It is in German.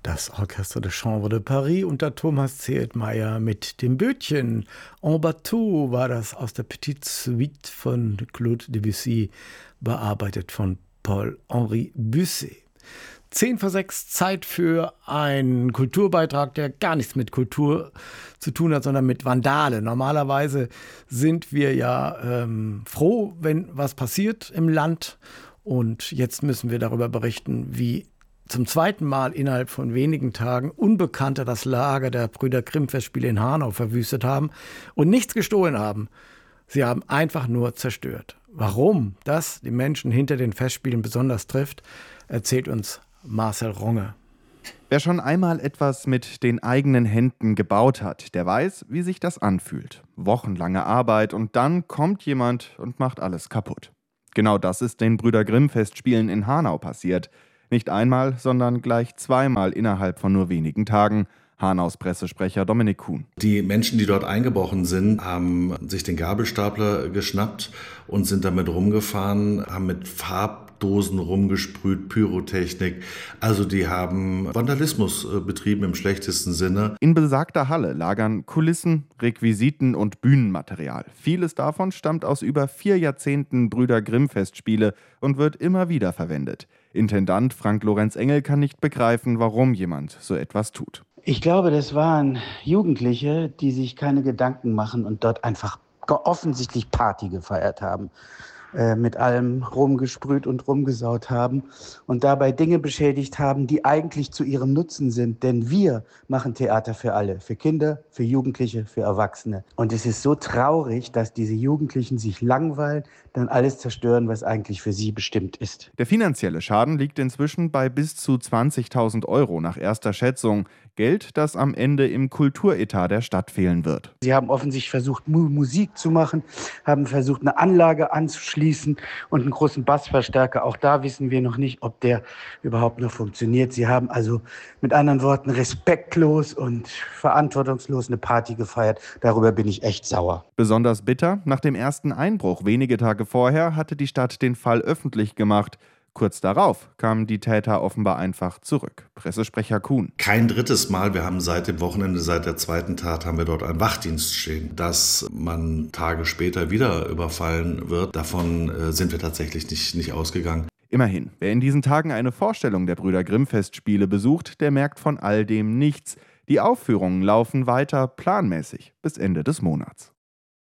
Das Orchestre de Chambre de Paris unter Thomas Zeltmeier mit dem Bötchen. En Bateau war das aus der Petite Suite von Claude Debussy, bearbeitet von Paul-Henri Busset. 5:10, Zeit für einen Kulturbeitrag, der gar nichts mit Kultur zu tun hat, sondern mit Vandale. Normalerweise sind wir ja froh, wenn was passiert im Land. Und jetzt müssen wir darüber berichten, wie zum zweiten Mal innerhalb von wenigen Tagen Unbekannte das Lager der Brüder Grimm-Festspiele in Hanau verwüstet haben und nichts gestohlen haben. Sie haben einfach nur zerstört. Warum das die Menschen hinter den Festspielen besonders trifft, erzählt uns Marcel Ronge. Wer schon einmal etwas mit den eigenen Händen gebaut hat, der weiß, wie sich das anfühlt. Wochenlange Arbeit und dann kommt jemand und macht alles kaputt. Genau das ist den Brüder Grimm-Festspielen in Hanau passiert. Nicht einmal, sondern gleich zweimal innerhalb von nur wenigen Tagen. Hanaus Pressesprecher Dominik Kuhn. Die Menschen, die dort eingebrochen sind, haben sich den Gabelstapler geschnappt und sind damit rumgefahren, haben mit Farbdosen rumgesprüht, Pyrotechnik. Also die haben Vandalismus betrieben im schlechtesten Sinne. In besagter Halle lagern Kulissen, Requisiten und Bühnenmaterial. Vieles davon stammt aus über 4 Jahrzehnten Brüder Grimm-Festspiele und wird immer wieder verwendet. Intendant Frank-Lorenz Engel kann nicht begreifen, warum jemand so etwas tut. Ich glaube, das waren Jugendliche, die sich keine Gedanken machen und dort einfach offensichtlich Party gefeiert haben. Mit allem rumgesprüht und rumgesaut haben und dabei Dinge beschädigt haben, die eigentlich zu ihrem Nutzen sind. Denn wir machen Theater für alle, für Kinder, für Jugendliche, für Erwachsene. Und es ist so traurig, dass diese Jugendlichen sich langweilen, dann alles zerstören, was eigentlich für sie bestimmt ist. Der finanzielle Schaden liegt inzwischen bei bis zu 20.000 € nach erster Schätzung. Geld, das am Ende im Kulturetat der Stadt fehlen wird. Sie haben offensichtlich versucht, Musik zu machen, haben versucht, eine Anlage anzuschließen und einen großen Bassverstärker. Auch da wissen wir noch nicht, ob der überhaupt noch funktioniert. Sie haben also mit anderen Worten respektlos und verantwortungslos eine Party gefeiert. Darüber bin ich echt sauer. Besonders bitter, nach dem ersten Einbruch wenige Tage vorher hatte die Stadt den Fall öffentlich gemacht. Kurz darauf kamen die Täter offenbar einfach zurück. Pressesprecher Kuhn. Kein drittes Mal, wir haben seit dem Wochenende, seit der zweiten Tat, haben wir dort einen Wachdienst stehen. Dass man Tage später wieder überfallen wird, davon sind wir tatsächlich nicht ausgegangen. Immerhin, wer in diesen Tagen eine Vorstellung der Brüder Grimm-Festspiele besucht, der merkt von all dem nichts. Die Aufführungen laufen weiter planmäßig bis Ende des Monats.